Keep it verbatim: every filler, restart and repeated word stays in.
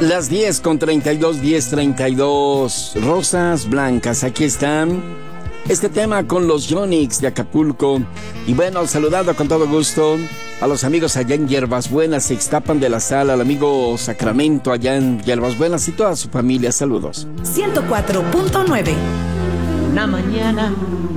Las diez con treinta y dos, diez treinta y dos. Rosas blancas, aquí están. Este tema con los Yonix de Acapulco. Y bueno, saludando con todo gusto a los amigos allá en Hierbas Buenas, Ixtapan de la Sal, al amigo Sacramento allá en Hierbas Buenas y toda su familia. Saludos. ciento cuatro punto nueve. Una mañana